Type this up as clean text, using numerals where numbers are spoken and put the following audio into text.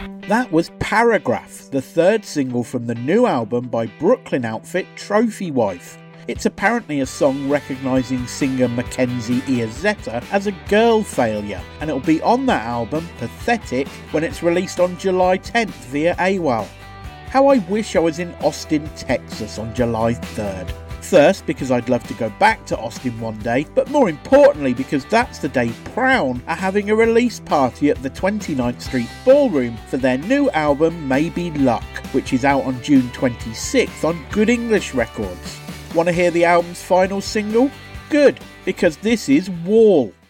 That was Paragraph, the third single from the new album by Brooklyn outfit Trophy Wife. It's apparently a song recognising singer Mackenzie Iazetta as a girl failure, and it'll be on that album, Pathetic, when it's released on July 10th via AWAL. How I wish I was in Austin, Texas on July 3rd. First, because I'd love to go back to Austin one day, but more importantly because that's the day Prown are having a release party at the 29th Street Ballroom for their new album Maybe Luck, which is out on June 26th on Good English Records. Want to hear the album's final single? Good, because this is Wall.